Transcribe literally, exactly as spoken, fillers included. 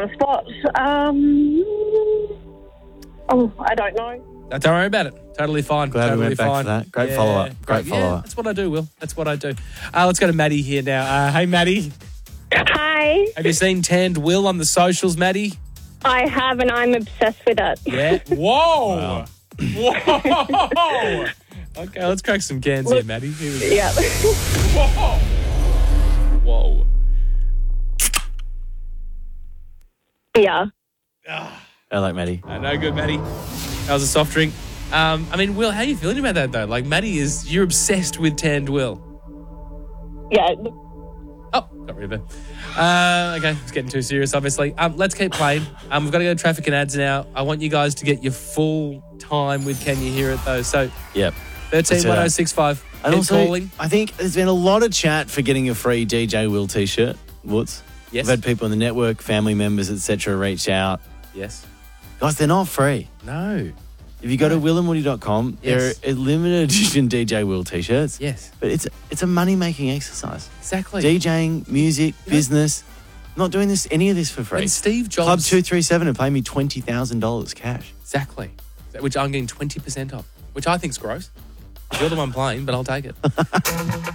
on the spot. Um, oh, I don't know. Uh, Don't worry about it. Totally fine. Glad we totally went back fine. to that. Great follow-up. Great Yeah, follow-up. that's what I do, Will. That's what I do. Uh, let's go to Maddie here now. Uh, hey, Maddie. Hi. Have you seen Tanned Will on the socials, Maddie? I have, and I'm obsessed with it. Yeah. Whoa. Whoa. Okay, let's crack some cans here, Maddie. Here we go. Yeah. Whoa. Whoa. Yeah. I like Maddie. Uh, no good, Maddie. That was a soft drink. Um, I mean, Will, how are you feeling about that, though? Like, Maddie is, you're obsessed with Tanned Will. Yeah. Oh, got rid of it. Uh, okay, it's getting too serious, obviously. Um, let's keep playing. Um, we've got to go to traffic and ads now. I want you guys to get your full time with Can You Hear It, though. So, Yep. thirteen one oh six five. And Keep also, calling. I think there's been a lot of chat for getting a free D J Will t-shirt. Woods. Yes. I've had people in the network, family members, et cetera, reach out. Yes. Guys, they're not free. No. If you go to will and woody dot com, Yes. there are limited edition D J Will t-shirts. Yes. But it's it's a money-making exercise. Exactly. DJing, music, Yeah. business. I'm not doing this any of this for free. When Steve Jobs... Club two three seven are paying me twenty thousand dollars cash. Exactly. Which I'm getting twenty percent off, which I think's gross. You're the one playing, but I'll take it.